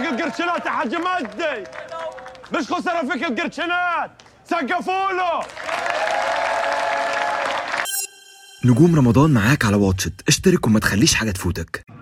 القرشنات يا حاج مجدي، مش خسر فيك القرشنات، سقفوا له. نجوم رمضان معاك على واتشت، اشترك وما تخليش حاجة تفوتك.